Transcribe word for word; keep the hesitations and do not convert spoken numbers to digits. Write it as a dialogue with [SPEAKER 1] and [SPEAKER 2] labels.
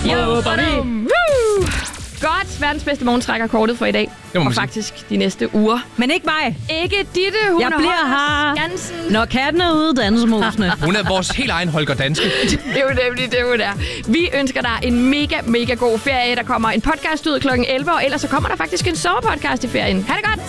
[SPEAKER 1] Jo,
[SPEAKER 2] Woo! Godt, verdens bedste morgentrækker kortet for i dag. Og
[SPEAKER 1] sige.
[SPEAKER 2] faktisk de næste uger.
[SPEAKER 3] Men ikke mig.
[SPEAKER 2] Ikke Ditte, hun
[SPEAKER 3] Jeg bliver her,
[SPEAKER 2] Skansen.
[SPEAKER 3] når katten er ude dansemusene.
[SPEAKER 1] Hun er vores helt egen Holger Danske.
[SPEAKER 2] Det er jo nemlig det, hun er. Vi ønsker dig en mega, mega god ferie. Der kommer en podcast ud klokken elleve, og ellers så kommer der faktisk en sommerpodcast i ferien. Ha' det godt!